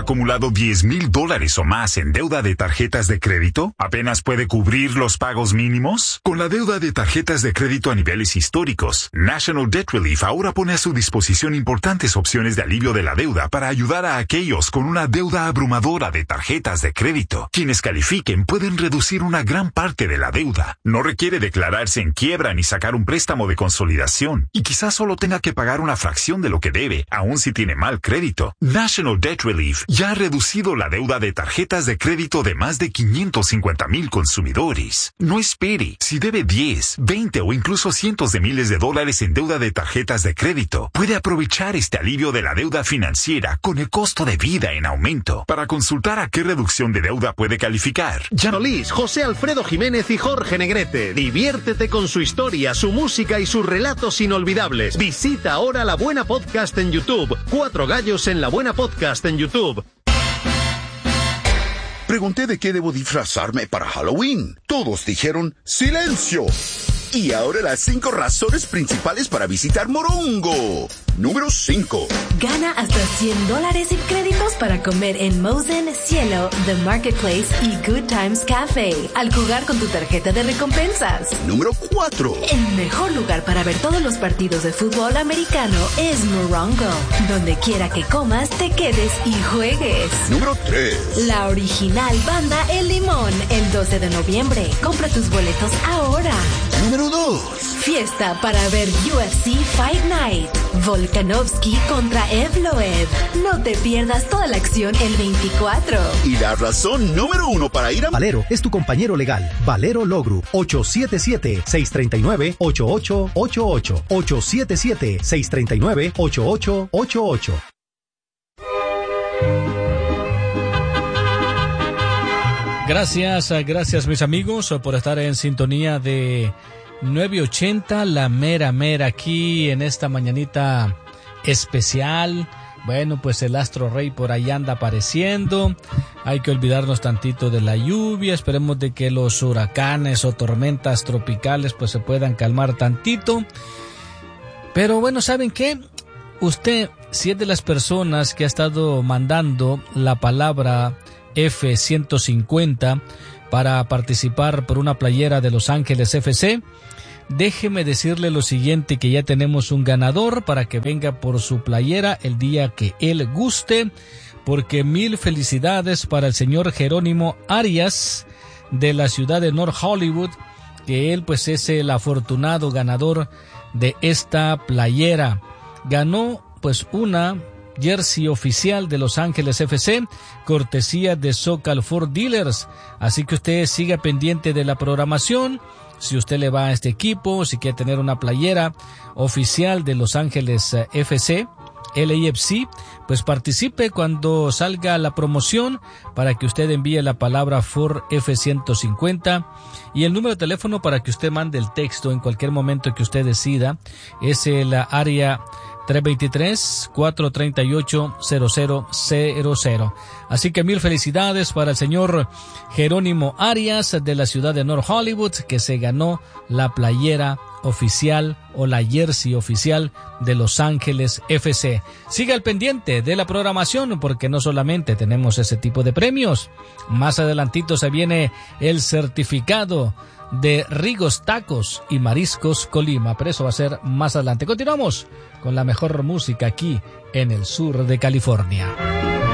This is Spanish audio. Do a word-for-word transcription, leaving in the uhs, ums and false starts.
acumulado diez mil dólares o más en deuda de tarjetas de crédito? ¿Apenas puede cubrir los pagos mínimos? Con la deuda de tarjetas de crédito a niveles históricos, National Debt Relief ahora pone a su disposición importantes opciones de alivio de la deuda para ayudar a aquellos con una deuda abrumadora de tarjetas de crédito. Quienes califiquen pueden reducir una gran parte de la deuda. No requiere declararse en quiebra ni sacar un préstamo de consolidación. Y quizás solo tenga que pagar una fracción de lo que debe, aun si tiene mal crédito. National Debt Relief ya ha reducido la deuda de tarjetas de crédito de más de quinientos cincuenta mil consumidores. No espere. Si debe diez, veinte o incluso cientos de miles de dólares en deuda de tarjetas de crédito, puede aprovechar este alivio de la deuda financiera con el costo de vida en aumento. Para consultar a qué reducción de deuda puede calificar, Solís, José Alfredo Jiménez y Jorge Negrete. Diviértete con su historia, su música y sus relatos inolvidables. Visita ahora La Buena Podcast en YouTube. Cuatro gallos en La Buena Podcast en YouTube. Pregunté de qué debo disfrazarme para Halloween. Todos dijeron ¡silencio! Y ahora las cinco razones principales para visitar Morongo. Número cinco. Gana hasta cien dólares en créditos para comer en Mosen, Cielo, The Marketplace y Good Times Cafe al jugar con tu tarjeta de recompensas. Número cuatro. El mejor lugar para ver todos los partidos de fútbol americano es Morongo. Donde quiera que comas, te quedes y juegues. Número tres. La original banda El Limón, el doce de noviembre. Compra tus boletos ahora. Número dos. Fiesta para ver U F C Fight Night. Volkanovski contra Evloev. No te pierdas toda la acción el veinticuatro. Y la razón número uno para ir a Valero es tu compañero legal. Valero Law Group. ocho siete siete, seis tres nueve, ocho ocho ocho ocho. ocho siete siete, seis tres nueve, ocho ocho ocho ocho. Gracias, gracias mis amigos por estar en sintonía de nueve ochenta, la mera mera aquí en esta mañanita especial. Bueno, pues el astro rey por ahí anda apareciendo. Hay que olvidarnos tantito de la lluvia. Esperemos de que los huracanes o tormentas tropicales pues se puedan calmar tantito. Pero bueno, ¿saben qué? Usted, si es de las personas que ha estado mandando la palabra F ciento cincuenta para participar por una playera de Los Ángeles F C, déjeme decirle lo siguiente, que ya tenemos un ganador para que venga por su playera el día que él guste, porque mil felicidades para el señor Jerónimo Arias de la ciudad de North Hollywood, que él pues es el afortunado ganador de esta playera. Ganó pues una jersey oficial de Los Ángeles F C, cortesía de Socal Ford Dealers. Así que usted siga pendiente de la programación. Si usted le va a este equipo, si quiere tener una playera oficial de Los Ángeles F C, L A F C, pues participe cuando salga la promoción para que usted envíe la palabra Ford F ciento cincuenta, y el número de teléfono para que usted mande el texto en cualquier momento que usted decida es el área tres dos tres, cuatro tres ocho, cero cero cero cero. Así que mil felicidades para el señor Jerónimo Arias de la ciudad de North Hollywood, que se ganó la playera oficial o la jersey oficial de Los Ángeles F C. Siga al pendiente de la programación, porque no solamente tenemos ese tipo de premios. Más adelantito se viene el certificado de Rigos Tacos y Mariscos Colima, pero eso va a ser más adelante. Continuamos con la mejor música aquí en el sur de California.